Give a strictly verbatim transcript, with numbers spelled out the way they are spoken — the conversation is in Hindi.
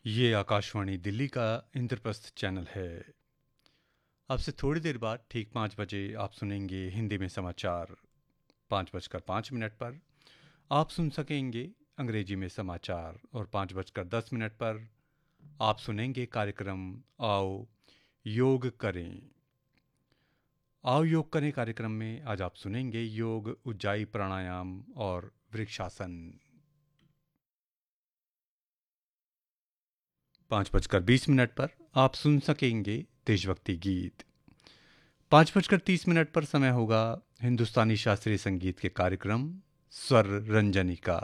ये आकाशवाणी दिल्ली का इंद्रप्रस्थ चैनल है। अब से थोड़ी देर बाद ठीक पाँच बजे आप सुनेंगे हिंदी में समाचार। पाँच बजकर पाँच मिनट पर आप सुन सकेंगे अंग्रेजी में समाचार और पाँच बजकर दस मिनट पर आप सुनेंगे कार्यक्रम आओ योग करें। आओ योग करें कार्यक्रम में आज आप सुनेंगे योग, उज्जाई प्राणायाम और वृक्षासन। पाँच बजकर बीस मिनट पर आप सुन सकेंगे देशभक्ति गीत। पाँच बजकर तीस मिनट पर समय होगा हिंदुस्तानी शास्त्रीय संगीत के कार्यक्रम स्वर रंजनी का।